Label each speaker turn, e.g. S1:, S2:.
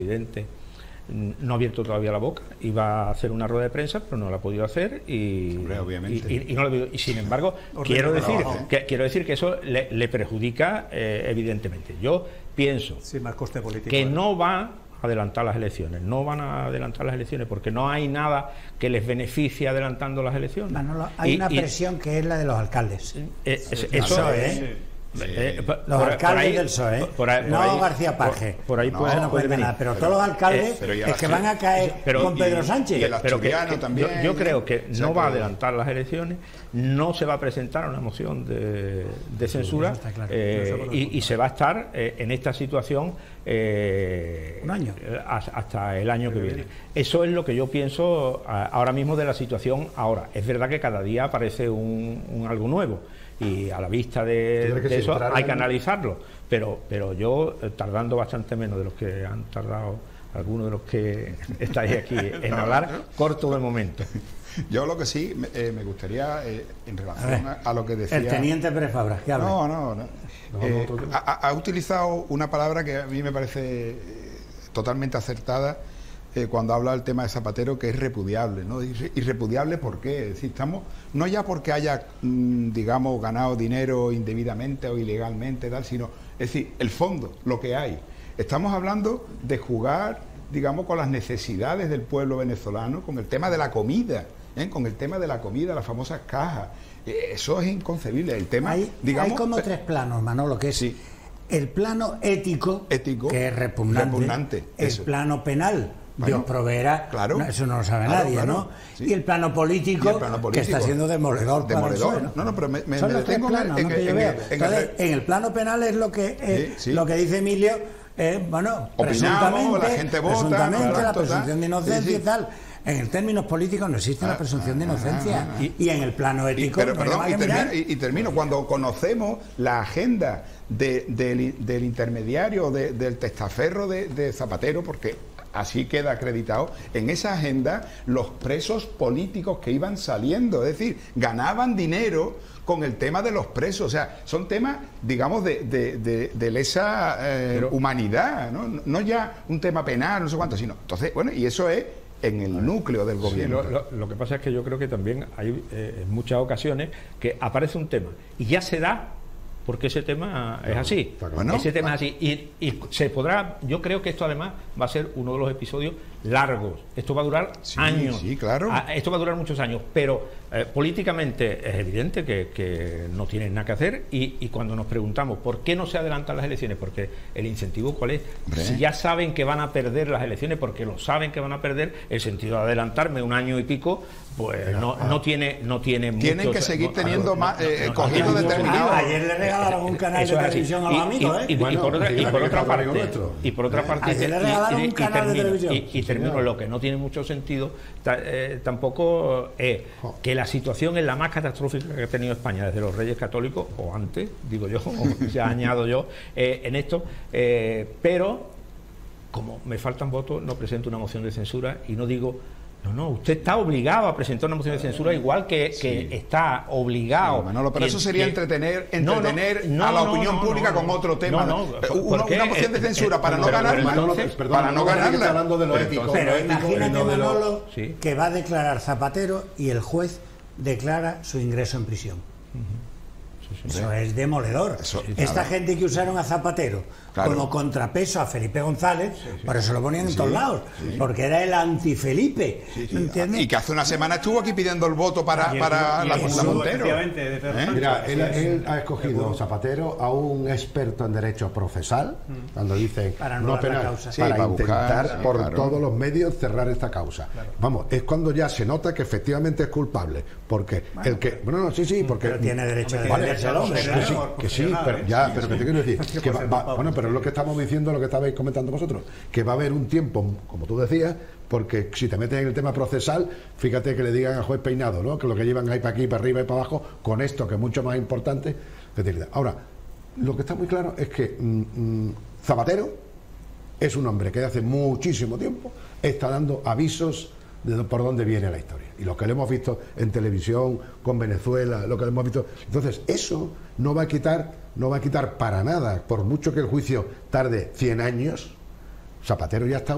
S1: presidente no ha abierto todavía la boca, iba a hacer una rueda de prensa, pero no la ha podido hacer y sin embargo quiero decir que eso le perjudica evidentemente. Yo pienso
S2: más coste político,
S1: que no va a adelantar las elecciones, no van a adelantar las elecciones porque no hay nada que les beneficie adelantando las elecciones.
S3: Manolo, hay una presión que es la de los alcaldes.
S1: Eso es.
S3: Los alcaldes del PSOE, no García Paje,
S1: por ahí
S3: puede nada, pero todos los alcaldes es que van a caer con Pedro Sánchez.
S1: Pero yo creo que no va a adelantar las elecciones, no se va a presentar una moción de censura, y se va a estar en esta situación
S3: un año
S1: hasta el año que viene. Eso es lo que yo pienso ahora mismo de la situación. Ahora, es verdad que cada día aparece algo nuevo y a la vista de eso hay que analizarlo, pero yo, tardando bastante menos de los que han tardado algunos de los que estáis aquí en hablar, corto de momento.
S4: Yo lo que sí me gustaría, en relación a lo que decía
S3: el teniente Pérez Fabra, que hable.
S4: Ha utilizado una palabra que a mí me parece totalmente acertada cuando habla del tema de Zapatero, que es repudiable, ¿no? ¿Y repudiable por qué? Es decir, estamos, no ya porque haya, digamos, ganado dinero indebidamente o ilegalmente, tal, sino, es decir, el fondo, lo que hay. Estamos hablando de jugar, digamos, con las necesidades del pueblo venezolano, con el tema de la comida, con el tema de la comida, las famosas cajas. Eso es inconcebible. El tema, digamos,
S3: hay como tres planos, Manolo, que es el plano ético, que es repugnante, el plano penal. Dios proveerá, eso no lo sabe nadie, ¿no? Sí. Y el plano político, que está siendo demoledor.
S4: No, pero me detengo
S3: en el plano penal es lo que lo que dice Emilio,
S4: opinamos, la gente vota,
S3: la presunción de inocencia y tal. En términos políticos no existe la presunción de inocencia. Y en el plano ético...
S4: termino. Cuando conocemos la agenda del intermediario, del testaferro de Zapatero, porque así queda acreditado, en esa agenda los presos políticos que iban saliendo, es decir, ganaban dinero con el tema de los presos, o sea, son temas, digamos, de lesa humanidad, no ya un tema penal, no sé cuánto, sino, entonces, bueno, y eso es en el núcleo del gobierno.
S1: Lo que pasa es que yo creo que también hay en muchas ocasiones que aparece un tema y ya se da porque ese tema es así. Ese tema es así. Y se podrá, yo creo que esto además va a ser uno de los episodios largos. Esto va a durar años.
S4: Sí, claro.
S1: Esto va a durar muchos años, pero políticamente es evidente que no tienen nada que hacer y cuando nos preguntamos por qué no se adelantan las elecciones, porque el incentivo ¿cuál es? Si ya saben que van a perder las elecciones, porque lo saben que van a perder, el sentido de adelantarme un año y pico, pues no tiene
S4: tienen
S1: mucho,
S4: que seguir teniendo más cogido determinado.
S3: Ayer le regalaron un canal de televisión a los amigos,
S1: y por otra parte
S3: ayer le regalaron un canal de televisión.
S1: Y termino, lo que no tiene mucho sentido tampoco es que la situación es la más catastrófica que ha tenido España desde los Reyes Católicos, o antes, digo yo, o ya añado yo, en esto, pero como me faltan votos, no presento una moción de censura y no digo... No, usted está obligado a presentar una moción de censura, igual que está obligado.
S4: Manolo, pero eso sería entretener a la opinión pública con otro tema. Una moción de censura para no ganarla. Para no ganarla.
S5: Hablando de lo ético.
S3: Pero imagínate, Manolo, que va a declarar Zapatero y el juez declara su ingreso en prisión. Eso es demoledor. Esta gente que usaron a Zapatero como contrapeso a Felipe González, por eso lo ponían en todos lados, porque era el anti-Felipe, ¿entiendes?
S4: Y que hace una semana estuvo aquí pidiendo el voto para la Montero.
S5: Mira, él ha escogido Zapatero a un experto en derecho procesal, cuando dicen no penal, para intentar por todos los medios cerrar esta causa. Vamos, es cuando ya se nota que efectivamente es culpable, porque el que... porque...
S3: Pero tiene derecho a defenderse al hombre,
S5: pero que te quiero decir, que pero es lo que estamos diciendo, lo que estabais comentando vosotros, que va a haber un tiempo, como tú decías, porque si te metes en el tema procesal, fíjate que le digan al juez Peinado, ¿no? Que lo que llevan ahí para aquí, para arriba y para abajo, con esto, que es mucho más importante. Ahora, lo que está muy claro es que Zapatero es un hombre que de hace muchísimo tiempo está dando avisos de por dónde viene la historia. Y lo que le hemos visto en televisión, con Venezuela, lo que le hemos visto... Entonces, eso no va a quitar para nada, por mucho que el juicio tarde 100 años, Zapatero ya está